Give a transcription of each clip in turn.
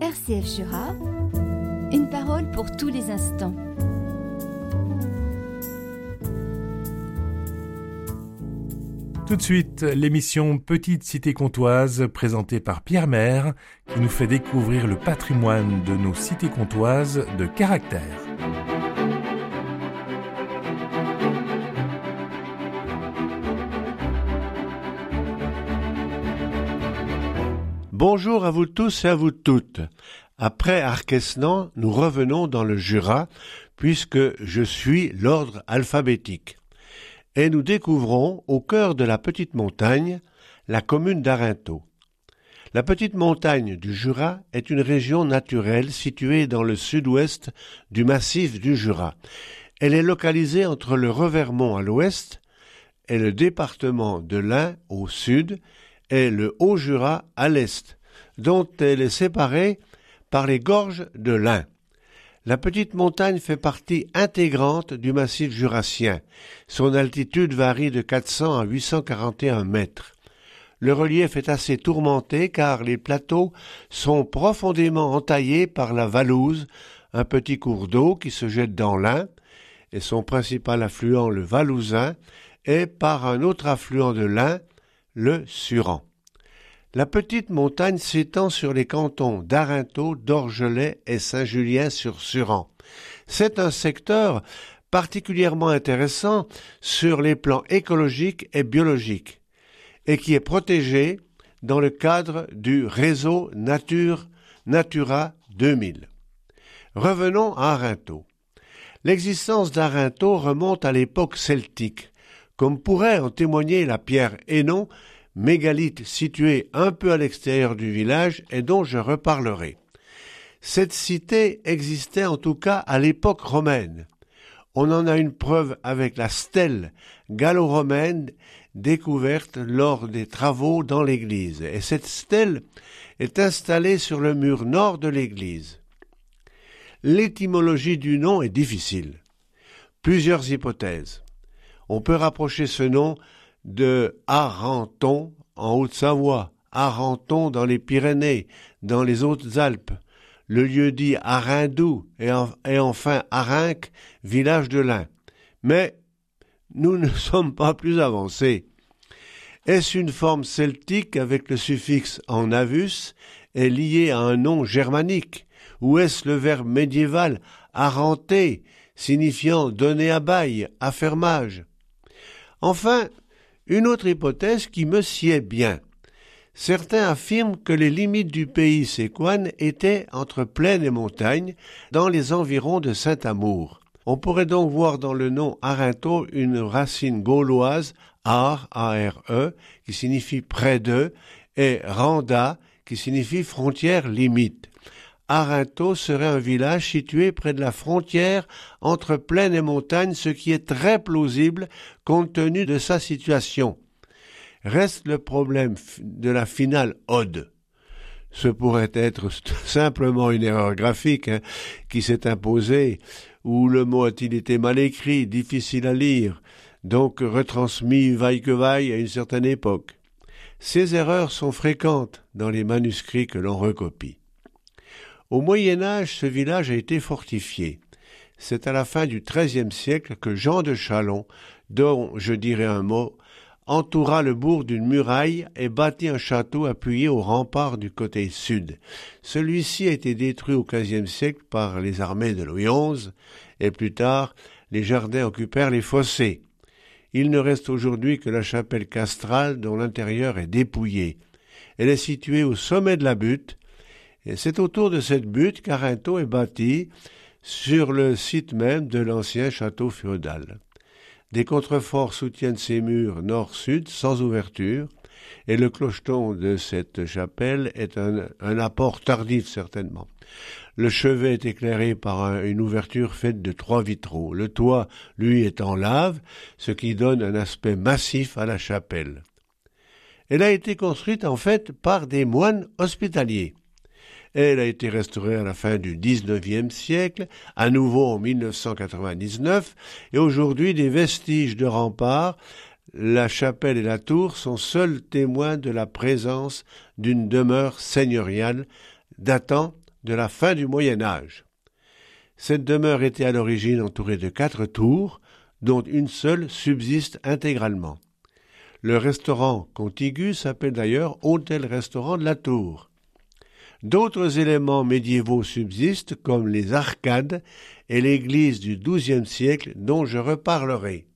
RCF Jura, une parole pour tous les instants. Tout de suite, l'émission Petite Cité Comtoise, présentée par Pierre Maire, qui nous fait découvrir le patrimoine de nos cités comtoises de caractère. Bonjour à vous tous et à vous toutes. Après Arquesnan, nous revenons dans le Jura, puisque je suis l'ordre alphabétique. Et nous découvrons, au cœur de la petite montagne, la commune d'Arinthod. La petite montagne du Jura est une région naturelle située dans le sud-ouest du massif du Jura. Elle est localisée entre le Revermont à l'ouest et le département de l'Ain au sud et le Haut-Jura à l'est, dont elle est séparée par les gorges de l'Ain. La petite montagne fait partie intégrante du massif jurassien. Son altitude varie de 400 à 841 mètres. Le relief est assez tourmenté car les plateaux sont profondément entaillés par la Valouse, un petit cours d'eau qui se jette dans l'Ain, et son principal affluent, le Valousin, et par un autre affluent de l'Ain, le Suran. La petite montagne s'étend sur les cantons d'Arinthod, d'Orgelet et Saint-Julien-sur-Suran. C'est un secteur particulièrement intéressant sur les plans écologiques et biologiques et qui est protégé dans le cadre du réseau Natura 2000. Revenons à Arinthod. L'existence d'Arinthod remonte à l'époque celtique, comme pourrait en témoigner la pierre Hénon, mégalithe située un peu à l'extérieur du village et dont je reparlerai. Cette cité existait en tout cas à l'époque romaine. On en a une preuve avec la stèle gallo-romaine découverte lors des travaux dans l'église. Et cette stèle est installée sur le mur nord de l'église. L'étymologie du nom est difficile. Plusieurs hypothèses. On peut rapprocher ce nom de Arenthon en Haute-Savoie, Arenthon dans les Pyrénées, dans les Hautes-Alpes, le lieu-dit Arindou et enfin Arinque, village de l'Ain. Mais nous ne sommes pas plus avancés. Est-ce une forme celtique avec le suffixe en avus et lié à un nom germanique, ou est-ce le verbe médiéval arenter, signifiant donner à bail, affermage? Enfin, une autre hypothèse qui me sied bien. Certains affirment que les limites du pays séquane étaient entre plaine et montagne, dans les environs de Saint-Amour. On pourrait donc voir dans le nom Arinthod une racine gauloise, ar, A-R-E, qui signifie près de, et randa, qui signifie frontière limite. Arinthod serait un village situé près de la frontière entre plaine et montagne, ce qui est très plausible compte tenu de sa situation. Reste le problème de la finale ode. Ce pourrait être simplement une erreur graphique qui s'est imposée, ou le mot a-t-il été mal écrit, difficile à lire, donc retransmis vaille que vaille à une certaine époque. Ces erreurs sont fréquentes dans les manuscrits que l'on recopie. Au Moyen-Âge, ce village a été fortifié. C'est à la fin du XIIIe siècle que Jean de Chalon, dont je dirai un mot, entoura le bourg d'une muraille et bâtit un château appuyé au rempart du côté sud. Celui-ci a été détruit au XVe siècle par les armées de Louis XI, et plus tard, les jardins occupèrent les fossés. Il ne reste aujourd'hui que la chapelle castrale dont l'intérieur est dépouillé. Elle est située au sommet de la butte, et c'est autour de cette butte qu'Arinthod est bâti sur le site même de l'ancien château féodal. Des contreforts soutiennent ces murs nord-sud sans ouverture, et le clocheton de cette chapelle est un apport tardif certainement. Le chevet est éclairé par une ouverture faite de 3 vitraux. Le toit, lui, est en lave, ce qui donne un aspect massif à la chapelle. Elle a été construite en fait par des moines hospitaliers. Elle a été restaurée à la fin du XIXe siècle, à nouveau en 1999, et aujourd'hui des vestiges de remparts, la chapelle et la tour sont seuls témoins de la présence d'une demeure seigneuriale datant de la fin du Moyen Âge. Cette demeure était à l'origine entourée de 4 tours, dont une seule subsiste intégralement. Le restaurant contigu s'appelle d'ailleurs Hôtel-Restaurant de la Tour. D'autres éléments médiévaux subsistent, comme les arcades et l'église du XIIe siècle dont je reparlerai.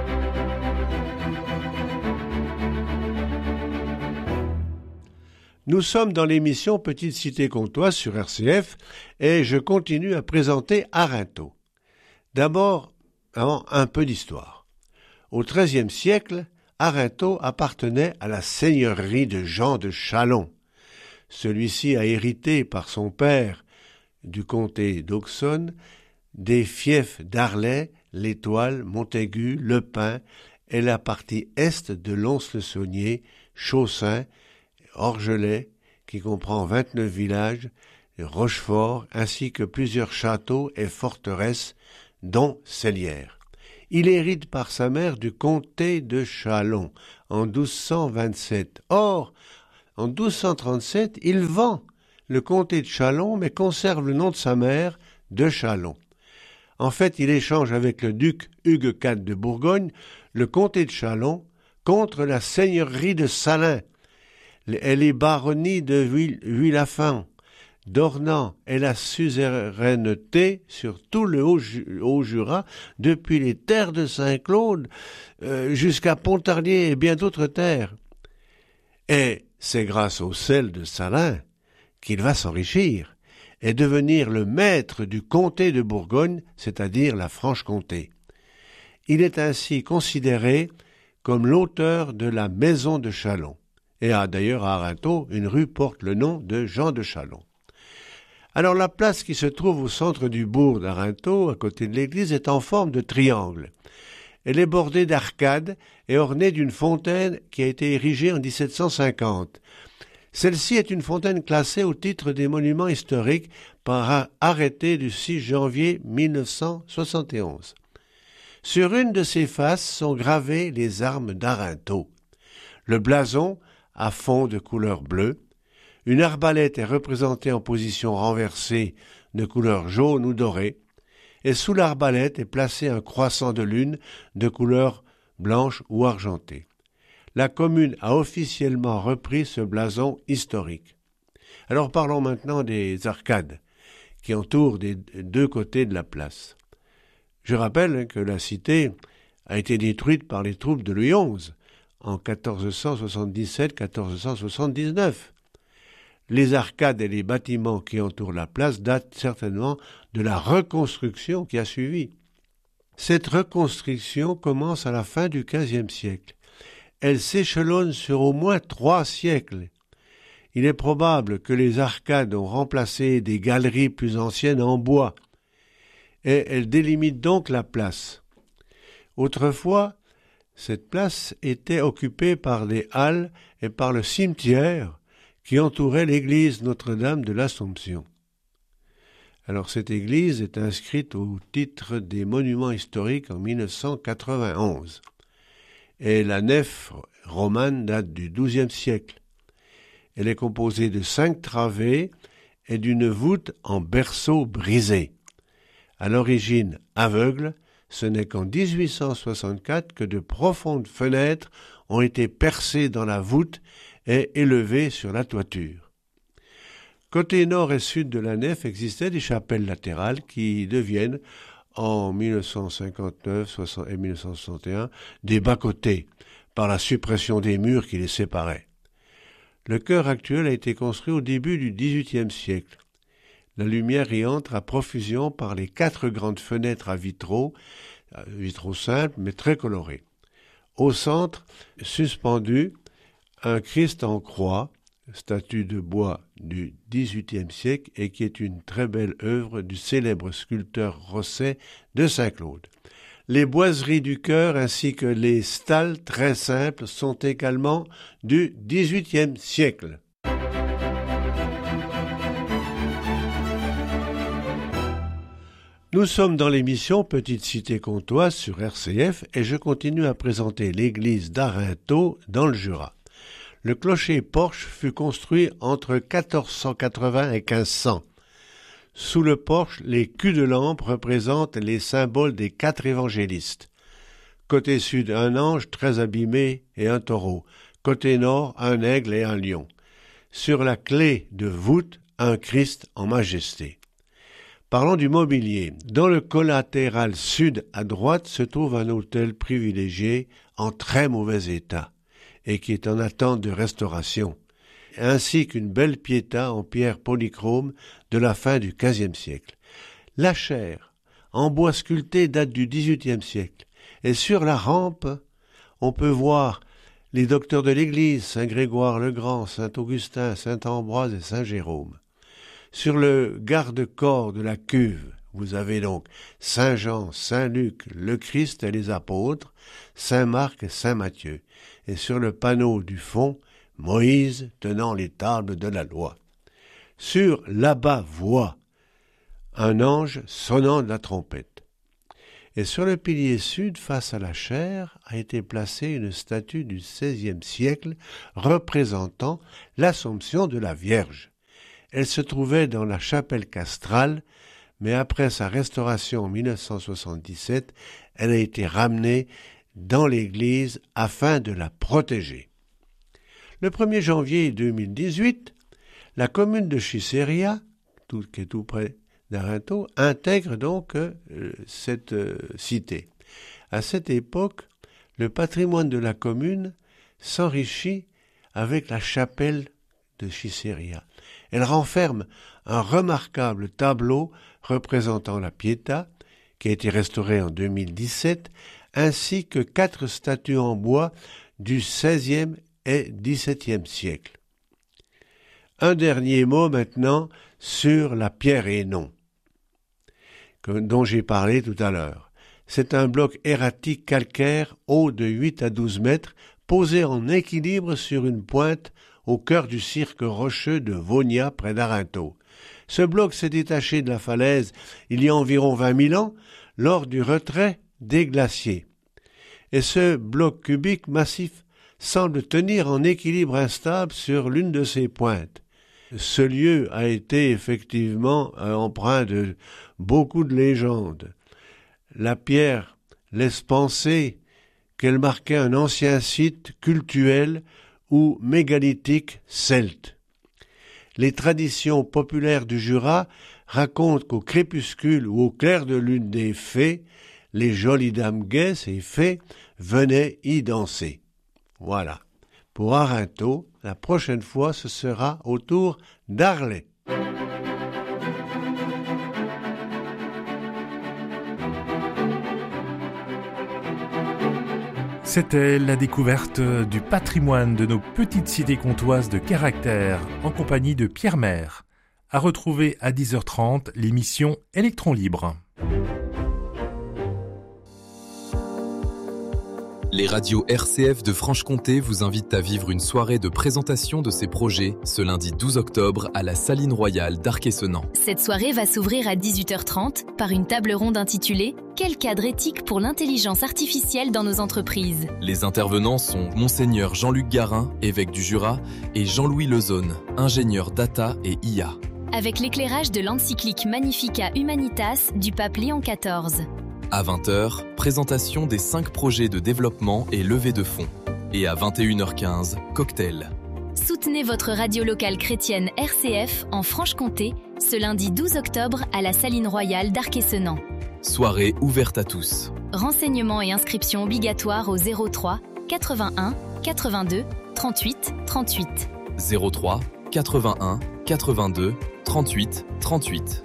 Nous sommes dans l'émission Petite Cité Comtoise sur RCF et je continue à présenter Arinthod. D'abord, un peu d'histoire. Au XIIIe siècle, Arinthod appartenait à la seigneurie de Jean de Châlons. Celui-ci a hérité par son père du comté d'Auxonne des fiefs d'Arlay, l'Étoile, Montaigu, Le Pin et la partie est de Lons-le-Saunier, Chaussin, Orgelet, qui comprend 29 villages, Rochefort, ainsi que plusieurs châteaux et forteresses, dont Cellières. Il hérite par sa mère du comté de Châlons en 1227. Or, en 1237, il vend le comté de Châlons, mais conserve le nom de sa mère, de Châlons. En fait, il échange avec le duc Hugues IV de Bourgogne le comté de Châlons contre la seigneurie de Salins et les baronnies de Vuillafan, d'Ornans et la suzeraineté sur tout le Haut-Jura, depuis les terres de Saint-Claude jusqu'à Pontarlier et bien d'autres terres. Et c'est grâce au sel de Salins qu'il va s'enrichir et devenir le maître du comté de Bourgogne, c'est-à-dire la Franche-Comté. Il est ainsi considéré comme l'auteur de la maison de Châlons. Et d'ailleurs à Arinthod, une rue porte le nom de Jean de Châlons. Alors la place qui se trouve au centre du bourg d'Arinthod, à côté de l'église, est en forme de triangle. Elle est bordée d'arcades et ornée d'une fontaine qui a été érigée en 1750. Celle-ci est une fontaine classée au titre des monuments historiques par arrêté du 6 janvier 1971. Sur une de ses faces sont gravées les armes d'Arinthod. Le blason à fond de couleur bleue. Une arbalète est représentée en position renversée de couleur jaune ou dorée, et sous l'arbalète est placé un croissant de lune de couleur blanche ou argentée. La commune a officiellement repris ce blason historique. Alors parlons maintenant des arcades qui entourent des deux côtés de la place. Je rappelle que la cité a été détruite par les troupes de Louis XI en 1477-1479. Les arcades et les bâtiments qui entourent la place datent certainement de la reconstruction qui a suivi. Cette reconstruction commence à la fin du XVe siècle. Elle s'échelonne sur au moins 3 siècles. Il est probable que les arcades ont remplacé des galeries plus anciennes en bois, et elles délimitent donc la place. Autrefois, cette place était occupée par des halles et par le cimetière qui entourait l'église Notre-Dame de l'Assomption. Alors cette église est inscrite au titre des monuments historiques en 1991. Et la nef romane date du XIIe siècle. Elle est composée de 5 travées et d'une voûte en berceau brisé. À l'origine aveugle, ce n'est qu'en 1864 que de profondes fenêtres ont été percées dans la voûte et élevées sur la toiture. Côté nord et sud de la nef existaient des chapelles latérales qui deviennent, en 1959 et 1961, des bas-côtés, par la suppression des murs qui les séparaient. Le chœur actuel a été construit au début du XVIIIe siècle. La lumière y entre à profusion par les 4 grandes fenêtres à vitraux simples mais très colorés. Au centre, suspendu, un Christ en croix, statue de bois du XVIIIe siècle et qui est une très belle œuvre du célèbre sculpteur Rosset de Saint-Claude. Les boiseries du chœur ainsi que les stalles très simples sont également du XVIIIe siècle. Nous sommes dans l'émission Petite Cité Comtoise sur RCF et je continue à présenter l'église d'Arinthod dans le Jura. Le clocher-porche fut construit entre 1480 et 1500. Sous le porche, les culs de lampe représentent les symboles des 4 évangélistes. Côté sud, un ange très abîmé et un taureau. Côté nord, un aigle et un lion. Sur la clé de voûte, un Christ en majesté. Parlons du mobilier. Dans le collatéral sud à droite se trouve un autel privilégié en très mauvais état et qui est en attente de restauration, ainsi qu'une belle piéta en pierre polychrome de la fin du XVe siècle. La chaire, en bois sculpté, date du XVIIIe siècle, et sur la rampe, on peut voir les docteurs de l'Église, Saint Grégoire le Grand, Saint Augustin, Saint Ambroise et Saint Jérôme. Sur le garde-corps de la cuve, vous avez donc Saint Jean, Saint Luc, le Christ et les apôtres, Saint Marc et Saint Matthieu. Et sur le panneau du fond, Moïse tenant les tables de la loi. Sur l'abat-voix, un ange sonnant de la trompette. Et sur le pilier sud, face à la chaire, a été placée une statue du XVIe siècle représentant l'Assomption de la Vierge. Elle se trouvait dans la chapelle castrale, mais après sa restauration en 1977, elle a été ramenée dans l'église afin de la protéger. Le 1er janvier 2018, la commune de Chisseria, qui est tout près d'Arinthod, intègre donc cette cité. À cette époque, le patrimoine de la commune s'enrichit avec la chapelle de Chisseria. Elle renferme un remarquable tableau représentant la Pietà, qui a été restauré en 2017, ainsi que 4 statues en bois du XVIe et XVIIe siècle. Un dernier mot maintenant sur la pierre Hénon, dont j'ai parlé tout à l'heure. C'est un bloc erratique calcaire haut de 8 à 12 mètres, posé en équilibre sur une pointe au cœur du cirque rocheux de Vonia, près d'Arinthod. Ce bloc s'est détaché de la falaise il y a environ 20 000 ans, lors du retrait des glaciers. Et ce bloc cubique massif semble tenir en équilibre instable sur l'une de ses pointes. Ce lieu a été effectivement empreint de beaucoup de légendes. La pierre laisse penser qu'elle marquait un ancien site cultuel ou mégalithique celte. Les traditions populaires du Jura racontent qu'au crépuscule ou au clair de lune des fées, les jolies dames gaies, ces fées, venaient y danser. Voilà. Pour Arinthod, la prochaine fois, ce sera au tour d'Arlet. C'était la découverte du patrimoine de nos petites cités comtoises de caractère en compagnie de Pierre Maire. À retrouver à 10h30 l'émission Électron Libre. Les radios RCF de Franche-Comté vous invitent à vivre une soirée de présentation de ces projets ce lundi 12 octobre à la Saline Royale d'Arc-et-Senans. Cette soirée va s'ouvrir à 18h30 par une table ronde intitulée « Quel cadre éthique pour l'intelligence artificielle dans nos entreprises ?» Les intervenants sont Monseigneur Jean-Luc Garin, évêque du Jura, et Jean-Louis Lezone, ingénieur data et IA. Avec l'éclairage de l'encyclique Magnifica Humanitas du pape Léon XIV. À 20h, présentation des 5 projets de développement et levée de fonds. Et à 21h15, cocktail. Soutenez votre radio locale chrétienne RCF en Franche-Comté ce lundi 12 octobre à la Saline Royale d'Arc-et-Senans. Soirée ouverte à tous. Renseignements et inscriptions obligatoires au 03 81 82 38 38. 03 81 82 38 38.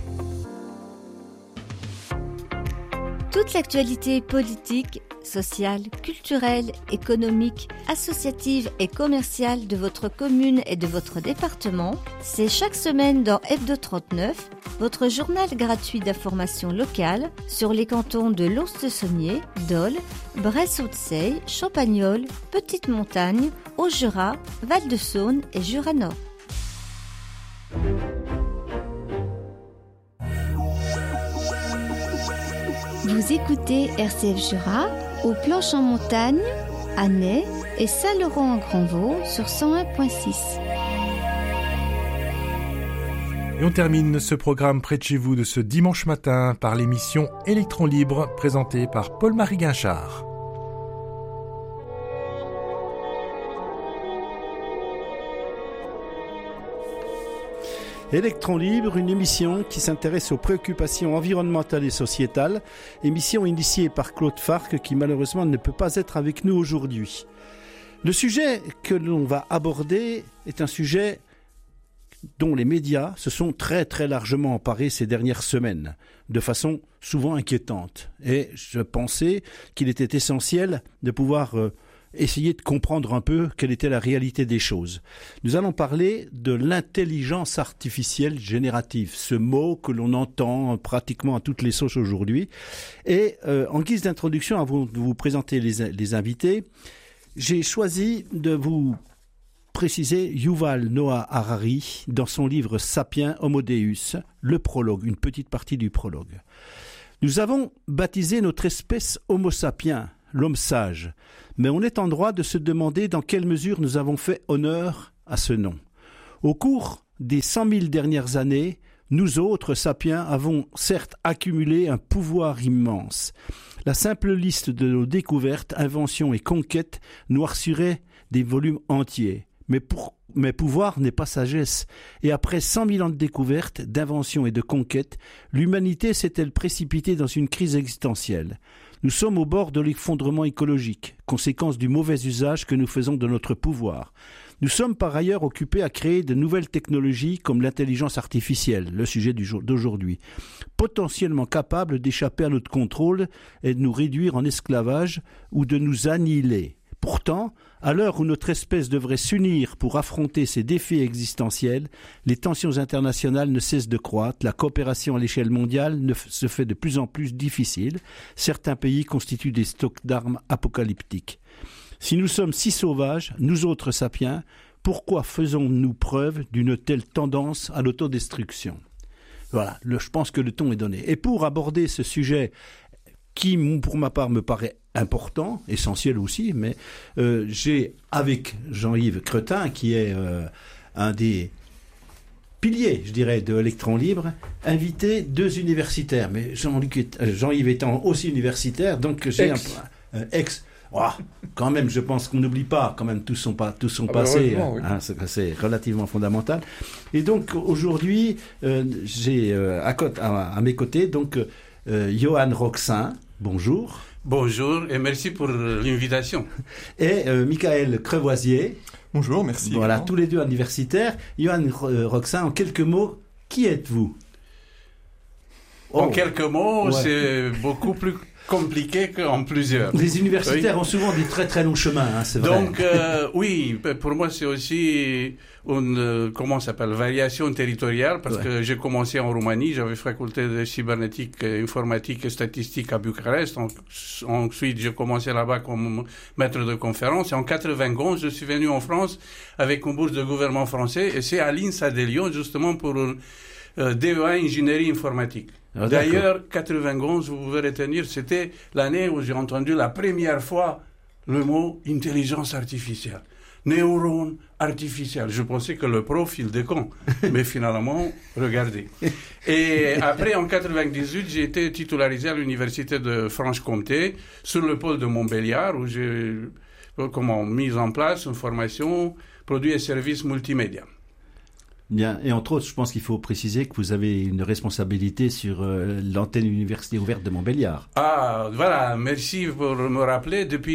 Toute l'actualité politique, sociale, culturelle, économique, associative et commerciale de votre commune et de votre département, c'est chaque semaine dans Hebdo 39, votre journal gratuit d'information locale sur les cantons de Lons-le-Saunier, Dole, Bresse-Haute-Seille, Champagnole, Petite-Montagne, Haut-Jura, Val-de-Saône et Jura-Nord. Vous écoutez RCF Jura, aux Planches en Montagne, à Ney et Saint-Laurent-en-Grandvaux sur 101.6. Et on termine ce programme près de chez vous de ce dimanche matin par l'émission Électron Libre présentée par Paul-Marie Guinchard. Électron Libre, une émission qui s'intéresse aux préoccupations environnementales et sociétales, émission initiée par Claude Farc qui malheureusement ne peut pas être avec nous aujourd'hui. Le sujet que l'on va aborder est un sujet dont les médias se sont très très largement emparés ces dernières semaines, de façon souvent inquiétante. Et je pensais qu'il était essentiel de pouvoir essayer de comprendre un peu quelle était la réalité des choses. Nous allons parler de l'intelligence artificielle générative, ce mot que l'on entend pratiquement à toutes les sauces aujourd'hui. Et en guise d'introduction, avant de vous présenter les invités, j'ai choisi de vous préciser Yuval Noah Harari dans son livre Sapiens Homo Deus, le prologue, une petite partie du prologue. Nous avons baptisé notre espèce Homo sapiens, l'homme sage, mais on est en droit de se demander dans quelle mesure nous avons fait honneur à ce nom. Au cours des 100 000 dernières années, nous autres sapiens avons certes accumulé un pouvoir immense. La simple liste de nos découvertes, inventions et conquêtes noircirait des volumes entiers. Mais pouvoir n'est pas sagesse. Et après 100 000 ans de découvertes, d'inventions et de conquêtes, l'humanité s'est-elle précipitée dans une crise existentielle. Nous sommes au bord de l'effondrement écologique, conséquence du mauvais usage que nous faisons de notre pouvoir. Nous sommes par ailleurs occupés à créer de nouvelles technologies comme l'intelligence artificielle, le sujet d'aujourd'hui, potentiellement capables d'échapper à notre contrôle et de nous réduire en esclavage ou de nous annihiler. Pourtant, à l'heure où notre espèce devrait s'unir pour affronter ces défis existentiels, les tensions internationales ne cessent de croître, la coopération à l'échelle mondiale se fait de plus en plus difficile, certains pays constituent des stocks d'armes apocalyptiques. Si nous sommes si sauvages, nous autres sapiens, pourquoi faisons-nous preuve d'une telle tendance à l'autodestruction ? Voilà, je pense que le ton est donné. Et pour aborder ce sujet qui, pour ma part, me paraît important, essentiel aussi, mais j'ai, avec Jean-Yves Cretin, qui est un des piliers, je dirais, de Électron Libre, invité 2 universitaires. Mais Jean-Yves étant aussi universitaire, donc j'ai un ex. Oh, quand même, je pense qu'on n'oublie pas, quand même, tous sont passés. Oui. C'est relativement fondamental. Et donc, aujourd'hui, j'ai à mes côtés, donc, Johan Roxin. Bonjour. Bonjour et merci pour l'invitation. Et Michael Crevoisier. Bonjour, merci. Voilà, tous les 2 universitaires. Johan Roxin, en quelques mots, qui êtes-vous ? En quelques mots, c'est beaucoup plus compliqué qu'en plusieurs. Les universitaires ont souvent des très très longs chemins, c'est vrai. Donc, oui, pour moi c'est aussi une, variation territoriale, parce que j'ai commencé en Roumanie, j'avais faculté de cybernétique, informatique et statistique à Bucarest. Ensuite, j'ai commencé là-bas comme maître de conférence. Et en 91, je suis venu en France avec une bourse de gouvernement français, et c'est à l'INSA de Lyon, justement, pour DEA ingénierie informatique. Ah, d'ailleurs, 91, vous pouvez retenir, c'était l'année où j'ai entendu la première fois le mot intelligence artificielle. Neurones artificiels. Je pensais que le prof, il déconne. Mais finalement, regardez. Et après, en 98, j'ai été titularisé à l'université de Franche-Comté, sur le pôle de Montbéliard, où j'ai mis en place une formation produits et services multimédia. Bien, et entre autres, je pense qu'il faut préciser que vous avez une responsabilité sur l'antenne Université ouverte de Montbéliard. Ah, voilà, merci pour me rappeler. Depuis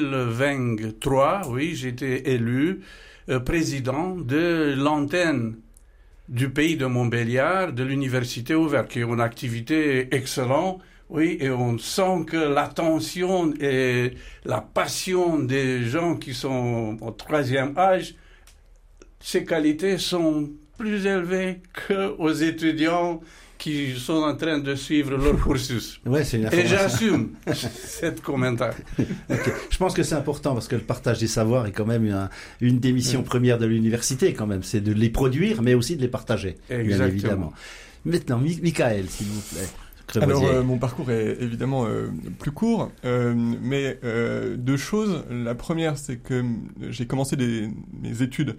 2023, oui, j'ai été élu président de l'antenne du pays de Montbéliard, de l'Université ouverte, qui est une activité excellente. Oui, et on sent que l'attention et la passion des gens qui sont au 3e âge, ces qualités sont plus élevées qu'aux étudiants qui sont en train de suivre leur cursus. Ouais, c'est une et j'assume cet commentaire. Okay. Je pense que c'est important parce que le partage des savoirs est quand même une des missions premières de l'université quand même. C'est de les produire, mais aussi de les partager. Exactement. Bien évidemment. Maintenant, Michael, s'il vous plaît. Alors, mon parcours est évidemment plus court, mais 2 choses. La première, c'est que j'ai commencé mes études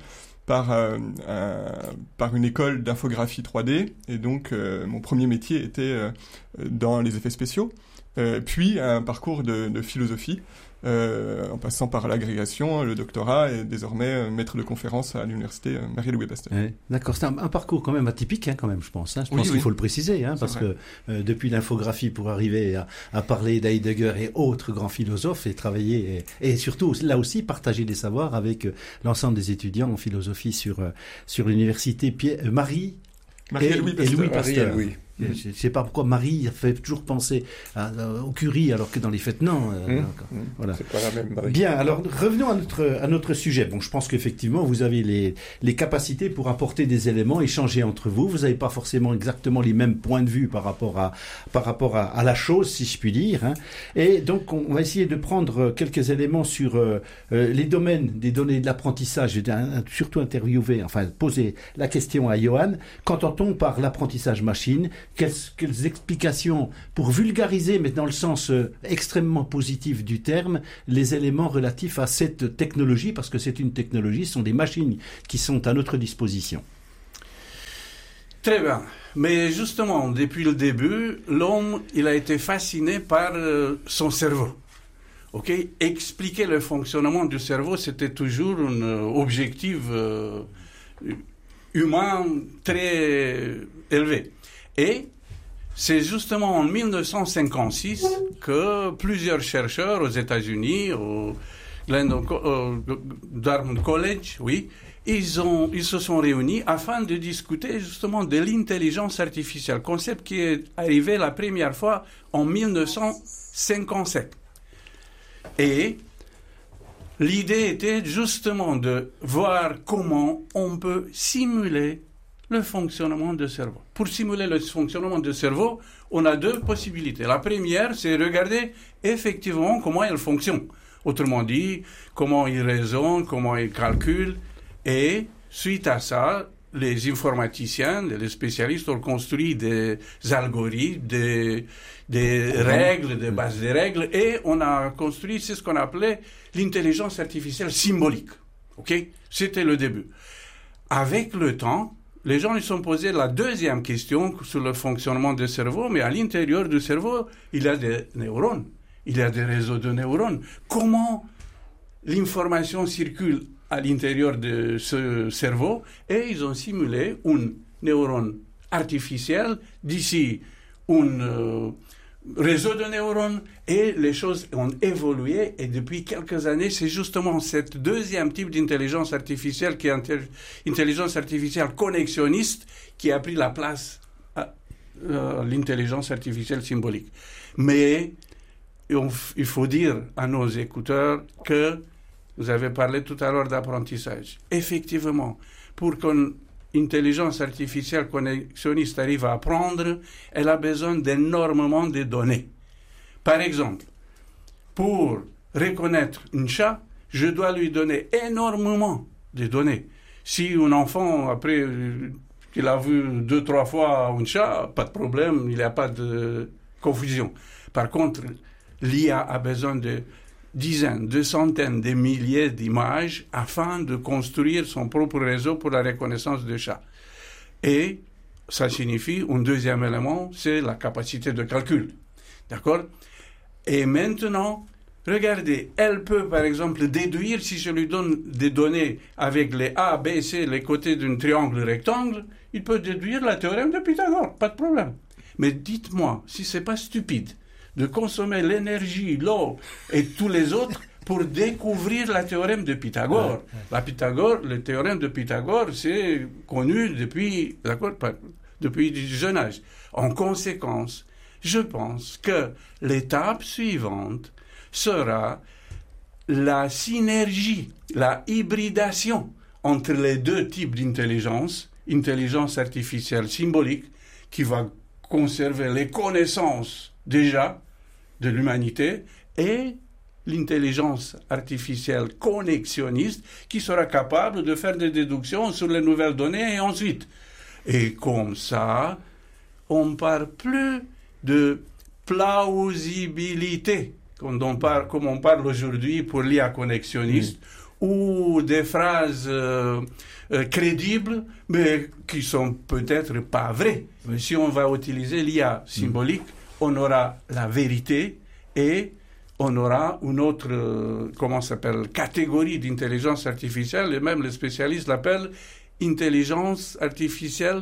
par une école d'infographie 3D. Et donc, mon premier métier était dans les effets spéciaux. Puis, un parcours de philosophie, en passant par l'agrégation, le doctorat et désormais maître de conférence à l'université Marie-Louis Pasteur. Ouais, d'accord, c'est un parcours quand même atypique, quand même, je pense. Je Oui, pense qu'il oui. faut le préciser, parce vrai. que depuis l'infographie pour arriver à parler d'Heidegger et autres grands philosophes et travailler et surtout là aussi partager des savoirs avec l'ensemble des étudiants en philosophie sur l'université Marie-Louis et Pasteur. Louis Pasteur. Oui. Je ne sais pas pourquoi Marie fait toujours penser au Curie, alors que dans les faits, non. Voilà. C'est pas la même Marie. Bien, alors revenons à notre sujet. Bon, je pense qu'effectivement, vous avez les capacités pour apporter des éléments, échanger entre vous. Vous n'avez pas forcément exactement les mêmes points de vue par rapport à la chose, si je puis dire. Et donc, on va essayer de prendre quelques éléments sur les domaines des données de l'apprentissage. J'ai surtout poser la question à Johan. Qu'entend-on par l'apprentissage machine ? Quelles explications pour vulgariser, mais dans le sens extrêmement positif du terme, les éléments relatifs à cette technologie, parce que c'est une technologie, ce sont des machines qui sont à notre disposition. Très bien. Mais justement, depuis le début, l'homme, il a été fasciné par son cerveau. Ok, expliquer le fonctionnement du cerveau, c'était toujours un objectif humain très élevé. Et c'est justement en 1956 que plusieurs chercheurs aux États-Unis, au Dartmouth College, ils se sont réunis afin de discuter justement de l'intelligence artificielle, concept qui est arrivé la première fois en 1957. Et l'idée était justement de voir comment on peut simuler le fonctionnement du cerveau. Pour simuler le fonctionnement du cerveau, on a deux possibilités. La première, c'est regarder effectivement comment il fonctionne. Autrement dit, comment il raisonne, comment il calcule. Et suite à ça, les informaticiens, les spécialistes ont construit des algorithmes, des règles, des bases de règles, et on a construit ce qu'on appelait l'intelligence artificielle symbolique. Okay? C'était le début. Avec le temps, les gens ils se sont posé la deuxième question sur le fonctionnement du cerveau, mais à l'intérieur du cerveau, il y a des neurones, il y a des réseaux de neurones. Comment l'information circule à l'intérieur de ce cerveau? Et ils ont simulé un neurone artificiel, d'ici un réseau de neurones, et les choses ont évolué, et depuis quelques années, c'est justement cette deuxième type d'intelligence artificielle, qui est intelligence artificielle connexionniste, qui a pris la place à l'intelligence artificielle symbolique. Mais il faut dire à nos écouteurs que vous avez parlé tout à l'heure d'apprentissage. Effectivement, pour qu'une intelligence artificielle connexionniste arrive à apprendre, elle a besoin d'énormément de données. Par exemple, pour reconnaître un chat, je dois lui donner énormément de données. Si un enfant, après qu'il a vu 2-3 fois un chat, pas de problème, il n'y a pas de confusion. Par contre, l'IA a besoin de dizaines, de centaines, de milliers d'images afin de construire son propre réseau pour la reconnaissance de chats. Et ça signifie, un deuxième élément, c'est la capacité de calcul. D'accord? Et maintenant, regardez, elle peut par exemple déduire, si je lui donne des données avec les A, B, C, les côtés d'un triangle rectangle, il peut déduire le théorème de Pythagore, pas de problème. Mais dites-moi, si c'est pas stupide de consommer l'énergie, l'eau et tous les autres pour découvrir le théorème de Pythagore. Le théorème de Pythagore, c'est connu depuis du jeune âge. En conséquence, je pense que l'étape suivante sera la synergie, la hybridation entre les deux types d'intelligence, intelligence artificielle symbolique, qui va conserver les connaissances déjà de l'humanité, et l'intelligence artificielle connexionniste qui sera capable de faire des déductions sur les nouvelles données et ensuite. Et comme ça, on ne parle plus de plausibilité, comme on parle aujourd'hui pour l'IA connexionniste, ou des phrases crédibles, mais qui sont peut-être pas vraies. Mais si on va utiliser l'IA symbolique, on aura la vérité et on aura une autre, catégorie d'intelligence artificielle, et même les spécialistes l'appellent intelligence artificielle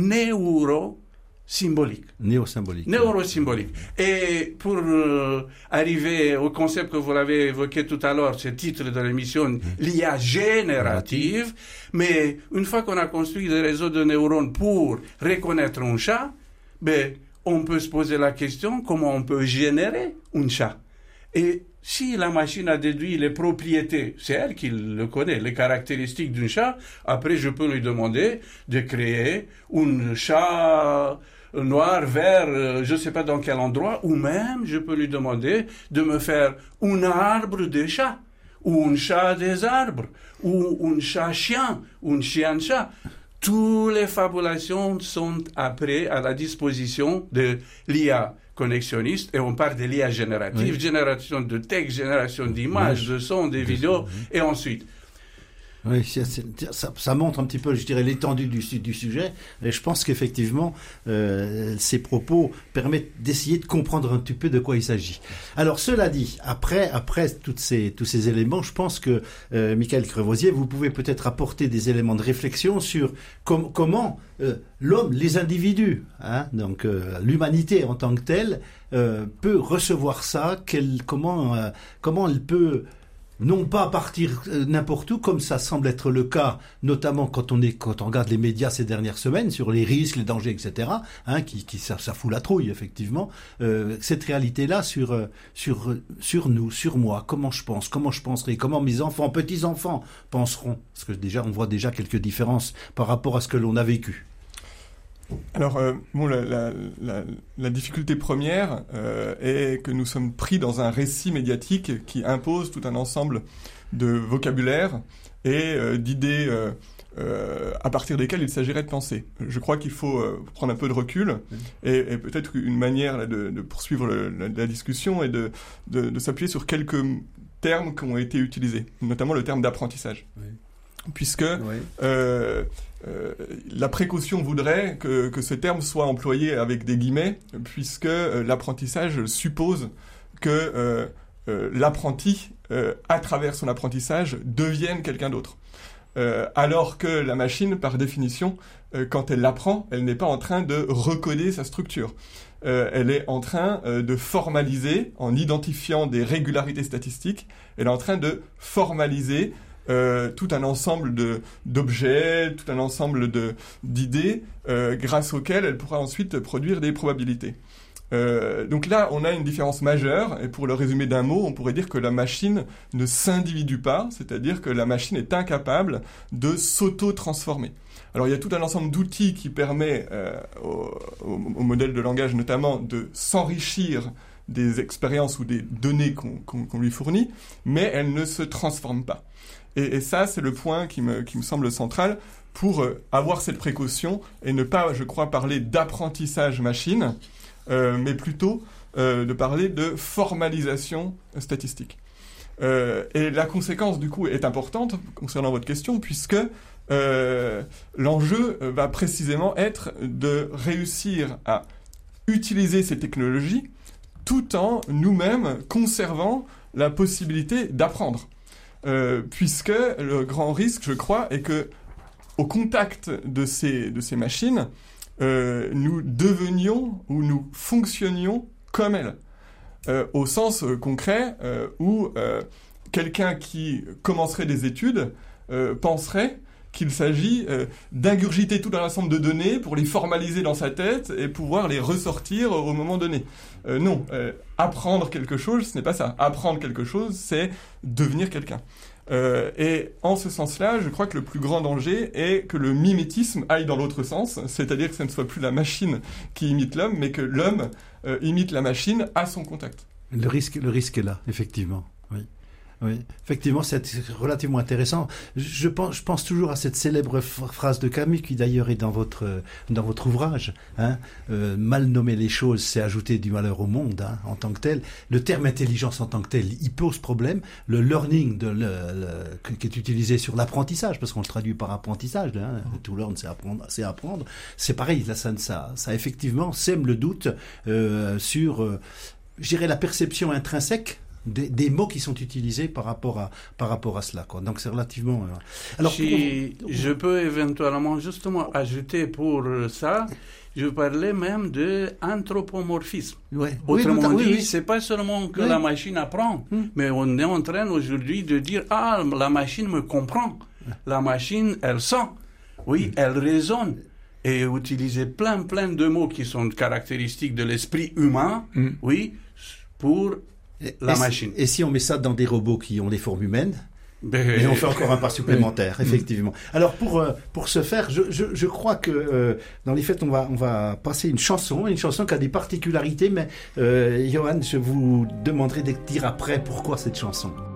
neurosymbolique. Neurosymbolique. Et pour arriver au concept que vous l'avez évoqué tout à l'heure, c'est le titre de l'émission, l'IA générative, mais une fois qu'on a construit des réseaux de neurones pour reconnaître un chat, on peut se poser la question comment on peut générer un chat. Et si la machine a déduit les propriétés, c'est elle qui le connaît, les caractéristiques d'un chat, après je peux lui demander de créer un chat noir, vert, je ne sais pas dans quel endroit, ou même je peux lui demander de me faire un arbre des chats, ou un chat des arbres, ou un chat-chien, ou un chien-chat. Toutes les fabulations sont après à la disposition de l'IA connexionniste, et on parle de l'IA générative, génération de texte, génération d'images, de sons, de vidéos, et ensuite. Oui, ça montre un petit peu, je dirais, l'étendue du sujet. Et je pense qu'effectivement, ces propos permettent d'essayer de comprendre un petit peu de quoi il s'agit. Alors, cela dit, après tous ces éléments, je pense que, Michael Crevosier, vous pouvez peut-être apporter des éléments de réflexion sur comment l'homme, les individus, donc l'humanité en tant que telle, peut recevoir ça, comment elle peut non pas partir n'importe où, comme ça semble être le cas, notamment quand on regarde les médias ces dernières semaines, sur les risques, les dangers, etc., ça fout la trouille, effectivement. Cette réalité-là sur nous, sur moi, comment je penserai, comment mes enfants, petits-enfants penseront, parce que déjà, on voit déjà quelques différences par rapport à ce que l'on a vécu. Alors, la difficulté première est que nous sommes pris dans un récit médiatique qui impose tout un ensemble de vocabulaire et d'idées à partir desquelles il s'agirait de penser. Je crois qu'il faut prendre un peu de recul et peut-être une manière de poursuivre la discussion est de s'appuyer sur quelques termes qui ont été utilisés, notamment le terme d'apprentissage. Oui. Puisque la précaution voudrait que ce terme soit employé avec des guillemets, puisque l'apprentissage suppose que l'apprenti, à travers son apprentissage, devienne quelqu'un d'autre. Alors que la machine, par définition, quand elle l'apprend, elle n'est pas en train de recoder sa structure. Elle est en train de formaliser, en identifiant des régularités statistiques, elle est en train de formaliser tout un ensemble d'objets, tout un ensemble d'idées grâce auxquelles elle pourra ensuite produire des probabilités. Donc là, on a une différence majeure, et pour le résumer d'un mot, on pourrait dire que la machine ne s'individue pas, c'est-à-dire que la machine est incapable de s'auto-transformer. Alors il y a tout un ensemble d'outils qui permet au modèle de langage notamment de s'enrichir des expériences ou des données qu'on lui fournit, mais elle ne se transforme pas. Et ça, c'est le point qui me semble central pour avoir cette précaution et ne pas, je crois, parler d'apprentissage machine, mais plutôt de parler de formalisation statistique. Et la conséquence, du coup, est importante concernant votre question, puisque l'enjeu va précisément être de réussir à utiliser ces technologies tout en nous-mêmes conservant la possibilité d'apprendre. Puisque le grand risque, je crois, est que au contact de ces machines, nous devenions ou nous fonctionnions comme elles. Au sens concret où quelqu'un qui commencerait des études penserait qu'il s'agit d'ingurgiter tout un ensemble de données pour les formaliser dans sa tête et pouvoir les ressortir au moment donné. Non, apprendre quelque chose, ce n'est pas ça. Apprendre quelque chose, c'est devenir quelqu'un. Et en ce sens-là, je crois que le plus grand danger est que le mimétisme aille dans l'autre sens, c'est-à-dire que ce ne soit plus la machine qui imite l'homme, mais que l'homme imite la machine à son contact. Le risque est là, effectivement. Oui. Oui, effectivement, c'est relativement intéressant. Je pense toujours à cette célèbre phrase de Camus qui d'ailleurs est dans votre ouvrage. Mal nommer les choses, c'est ajouter du malheur au monde, en tant que tel. Le terme intelligence en tant que tel, il pose problème. Le learning qui est utilisé sur l'apprentissage, parce qu'on le traduit par apprentissage. To learn, c'est apprendre. C'est pareil, là, ça effectivement sème le doute sur, je dirais, la perception intrinsèque des mots qui sont utilisés par rapport à cela, quoi. Donc c'est relativement. Alors, je peux éventuellement justement ajouter pour ça, je parlais même de anthropomorphisme. Ouais. Autrement dit, c'est pas seulement que la machine apprend, mais on est en train aujourd'hui de dire la machine me comprend, la machine elle sent, elle raisonne. Et utiliser plein de mots qui sont caractéristiques de l'esprit humain, pour la machine. Et si on met ça dans des robots qui ont des formes humaines, et on fait encore un pas supplémentaire, effectivement. Alors pour ce faire, je crois que dans les faits, on va passer une chanson qui a des particularités, mais Johan, je vous demanderai de dire après pourquoi cette chanson.